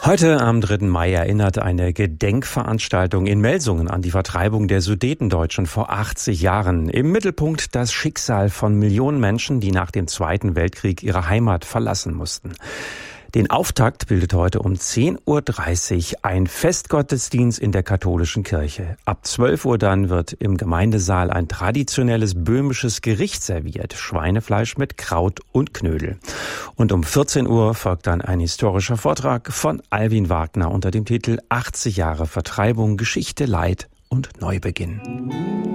Heute am 3. Mai erinnert eine Gedenkveranstaltung in Melsungen an die Vertreibung der Sudetendeutschen vor 80 Jahren. Im Mittelpunkt das Schicksal von Millionen Menschen, die nach dem Zweiten Weltkrieg ihre Heimat verlassen mussten. Den Auftakt bildet heute um 10.30 Uhr ein Festgottesdienst in der katholischen Kirche. Ab 12 Uhr dann wird im Gemeindesaal ein traditionelles böhmisches Gericht serviert, Schweinefleisch mit Kraut und Knödel. Und um 14 Uhr folgt dann ein historischer Vortrag von Alwin Wagner unter dem Titel 80 Jahre Vertreibung, Geschichte, Leid und Neubeginn.